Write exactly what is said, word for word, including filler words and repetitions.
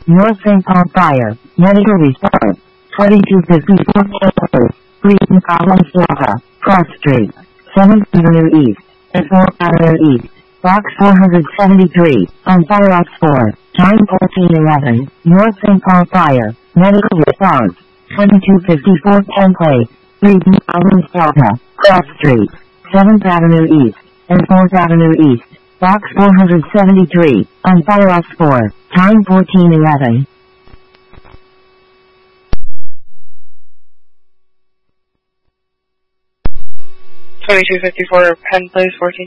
North Saint Paul Fire, medical response, twenty-two fifty-four Campus, Green Collins Plaza, Cross Street, seventh Avenue East, and fourth Avenue East, Box four seventy-three, on Fire Ops four, time fourteen eleven, North Saint Paul Fire, medical response, twenty-two fifty-four Campus, Green Collins Plaza, Cross Street, seventh Avenue East, and fourth Avenue East, Box four seventy-three, on Fire Ops four, time fourteen eleven. twenty-two fifty-four Penn Place, fourteen